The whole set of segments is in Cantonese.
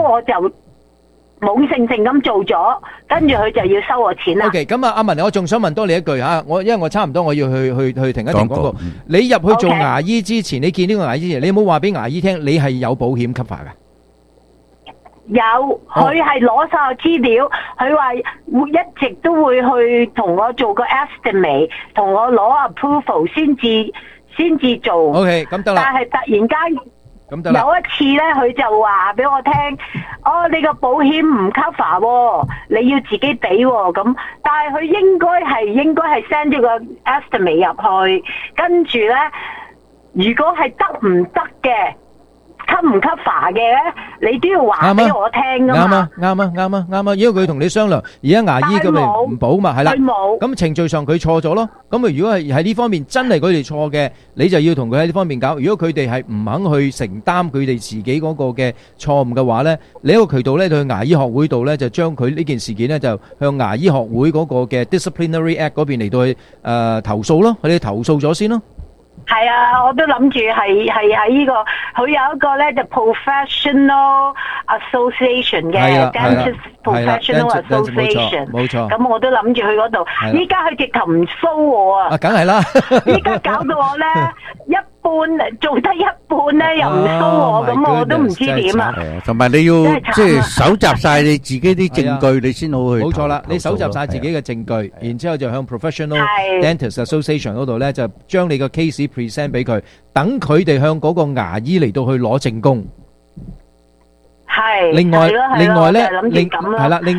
我就懵性性咁做咗，跟住佢就要收我錢啦。 OK， 咁啊，阿文，我仲想問多你一句嚇，因為我差唔多我要去停一停廣告。 廣告你入去做牙醫之前，你見呢個牙醫之前，你有冇話俾牙醫聽你係有保險 cover 㗎？ 有，佢係攞晒我資料，佢話會一直都會去同我做個 estimate， 同我攞 approval 先至做。 OK， 咁得啦。 但係突然間咁得啦。 有一次咧，佢就話俾我聽，你個保險唔 cover 喎，你要自己俾喎咁。但係佢應該係 send 咗個 estimate 入去，跟住咧，如果係得唔得嘅？cover 唔 cover 嘅咧，你都要話俾我聽噶嘛。 啱啊，因為佢同你商量，而家牙醫咁咪唔保嘛，係啦。咁程序上佢錯咗咯。咁啊，如果係喺呢方面真係佢哋錯嘅，你就要同佢喺呢方面搞。如果佢哋係唔肯去承擔佢哋自己嗰個嘅錯誤嘅話咧，你一個渠道咧，去牙醫學會度咧，就將佢呢件事件咧，就向牙醫學會嗰個嘅 Disciplinary Act 嗰邊嚟到去投訴咯。佢哋投訴咗先咯。 係啊，我都諗住係喺呢個，佢有一個咧就 professional association 嘅 dentist professional association， 冇錯。 咁我都諗住去嗰度，依家佢直頭唔收我啊！ 梗係啦， 依家搞到我咧一半做得一半咧又唔收我，咁我都唔知點啊！ 同埋你要即係搜集晒你自己啲證據，你先好去。 冇錯啦，你搜集晒自己嘅證據，然之後就向 professional dentist association 嗰度咧，就將你個 case present 俾佢，等佢哋向嗰個牙醫嚟到去攞證供。 係。 另外咧，係啦，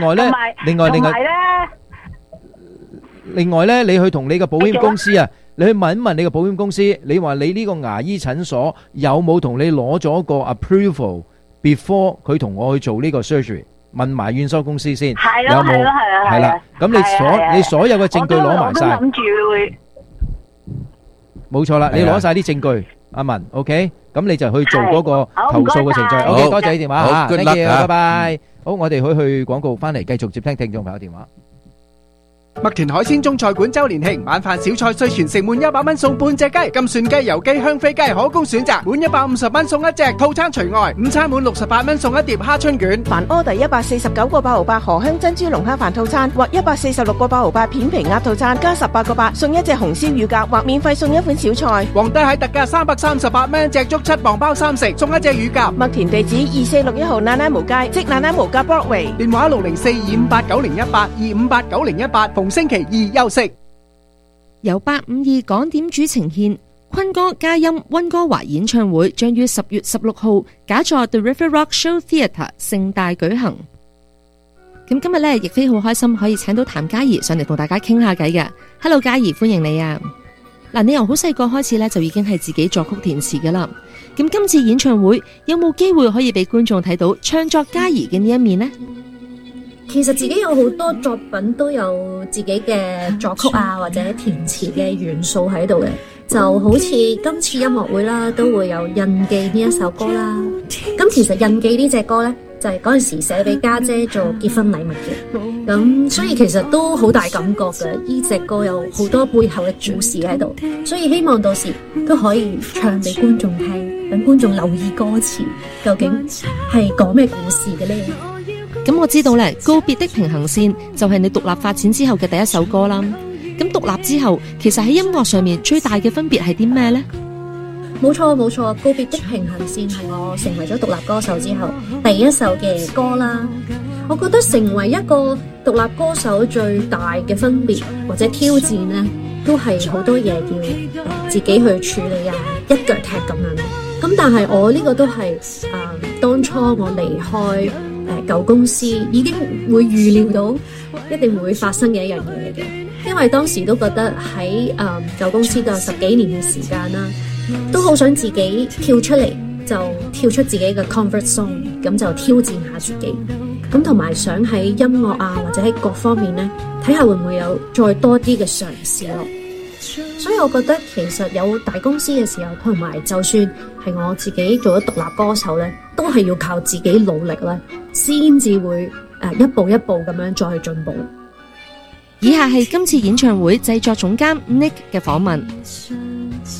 另外咧，你去同你個保險公司啊，你去問一問你個保險公司，你話你呢個牙醫診所有冇同你攞咗個 approval before 佢同我去做呢個 surgery？問埋驗收公司先，有冇？係啦，咁你所有嘅證據攞埋晒。 我都諗住會。 冇錯啦，你攞晒啲證據，阿文 ，OK， 咁你就去做嗰個投訴嘅程序。OK， 多謝你電話吓，thank you，拜拜。好，我哋去廣告翻嚟，繼續接聽聽眾朋友電話。 麥田海鮮中菜館周年慶，晚飯小菜稅全城滿100蚊送半隻雞，金蒜雞、油雞、香飛雞可供選擇，滿150蚊送一隻，套餐除外。午餐滿68蚊送一碟蝦春卷。 凡order 149個8毫8荷香珍珠龍蝦飯套餐，或146個8毫8片皮鴨套餐，加18個8送一隻紅燒乳鴿，或免費送一款小菜。 皇帝蟹特價338蚊隻，足7磅包3食，送一隻乳鴿。 麥田地址2461號那拉無街，即那拉無街 Broadway。 電話60425890018 2589018，逢星期二休息。 由852港點主呈獻坤哥嘉音溫哥華演唱會，將於10月16號假座 The River Rock Show Theatre 盛大舉行。咁今日呢，亦非好開心可以請到譚嘉儀上嚟同大家傾下偈嘅。Hello， 嘉儀，歡迎你啊！嗱，你由好細個開始呢，就已經係自己作曲填詞噶啦。咁今次演唱會有冇機會可以俾觀眾睇到唱作嘉儀嘅呢一面呢？ 其實自己有好多作品都有自己嘅作曲啊，或者填詞嘅元素喺度嘅，就好似今次音樂會啦，都會有印記呢一首歌啦。咁其實印記呢隻歌呢，就係嗰陣時寫俾家姐做結婚禮物嘅，咁所以其實都好大感覺嘅。呢隻歌有好多背後嘅故事喺度，所以希望到時都可以唱俾觀眾聽，等觀眾留意歌詞究竟係講咩故事嘅呢？ 咁我知道咧，告別的平行線就係你獨立發展之後嘅第一首歌啦。咁獨立之後，其實喺音樂上面最大嘅分別係啲咩呢？ 冇錯，告別的平行線係我成為咗獨立歌手之後第一首嘅歌啦。我覺得成為一個獨立歌手最大嘅分別或者挑戰呢，都係好多嘢要自己去處理啊，一腳踢咁樣。咁但係我呢個都係當初我離開舊公司已經會預料到一定會發生嘅一樣嘢嚟嘅，因為當時都覺得喺舊公司都有10幾年嘅時間啦，都好想自己跳出嚟，就跳出自己嘅 comfort zone， 咁就挑戰下自己，咁同埋想喺音樂啊或者喺各方面呢，睇下會唔會有再多啲嘅嘗試咯。所以我覺得其實有大公司嘅時候，同埋就算係我自己做咗獨立歌手呢，都係要靠自己努力咧，先至會一步一步咁樣再去進步。 以下係今次演唱會製作總監 Nick 嘅訪問。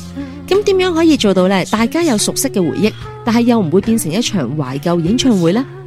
咁點樣可以做到呢？大家有熟悉嘅回憶，但係又唔會變成一場懷舊演唱會呢？